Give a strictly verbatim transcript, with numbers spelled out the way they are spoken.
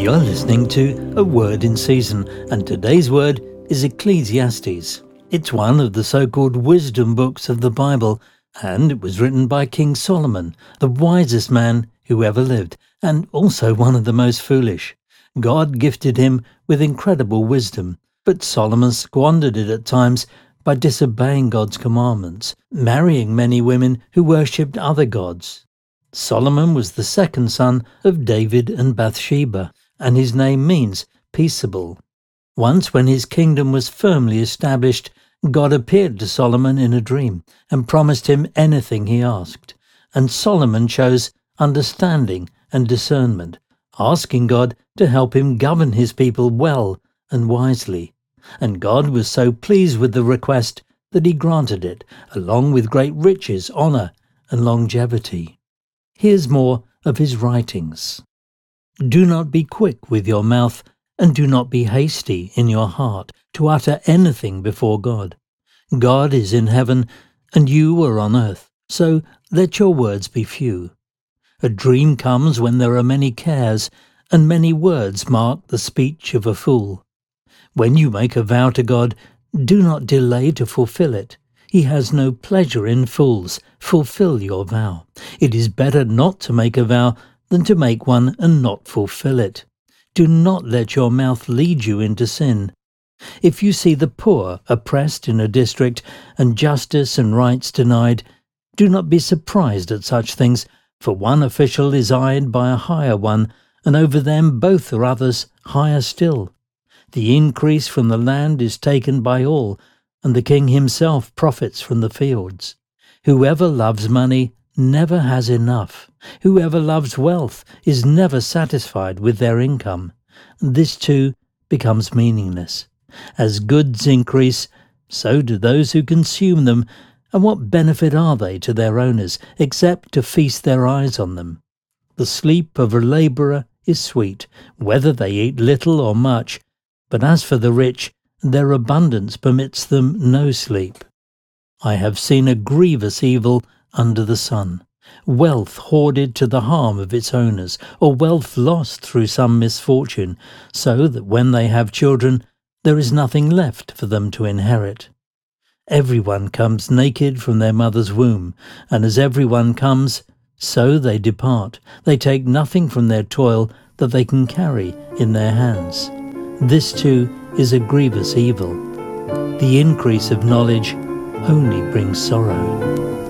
You're listening to A Word in Season, and today's word is Ecclesiastes. It's one of the so-called wisdom books of the Bible, and it was written by King Solomon, the wisest man who ever lived, and also one of the most foolish. God gifted him with incredible wisdom, but Solomon squandered it at times by disobeying God's commandments, marrying many women who worshipped other gods. Solomon was the second son of David and Bathsheba, and his name means peaceable. Once when his kingdom was firmly established, God appeared to Solomon in a dream and promised him anything he asked. And Solomon chose understanding and discernment, asking God to help him govern his people well and wisely. And God was so pleased with the request that he granted it, along with great riches, honour, and longevity. Here's more of his writings. Do not be quick with your mouth, and do not be hasty in your heart to utter anything before God. God is in heaven, and you are on earth, so let your words be few. A dream comes when there are many cares, and many words mark the speech of a fool. When you make a vow to God, do not delay to fulfill it. He has no pleasure in fools. Fulfill your vow. It is better not to make a vow than to make one and not fulfill it. Do not let your mouth lead you into sin. If you see the poor oppressed in a district and justice and rights denied, do not be surprised at such things, for one official is eyed by a higher one, and over them both are others higher still. The increase from the land is taken by all, and the king himself profits from the fields. Whoever loves money never has enough. Whoever loves wealth is never satisfied with their income. This too becomes meaningless. As goods increase, so do those who consume them, and what benefit are they to their owners, except to feast their eyes on them? The sleep of a labourer is sweet, whether they eat little or much, but as for the rich, their abundance permits them no sleep. I have seen a grievous evil under the sun, wealth hoarded to the harm of its owners, or wealth lost through some misfortune, so that when they have children, there is nothing left for them to inherit. Everyone comes naked from their mother's womb, and as everyone comes, so they depart. They take nothing from their toil that they can carry in their hands. This too is a grievous evil. The increase of knowledge only brings sorrow.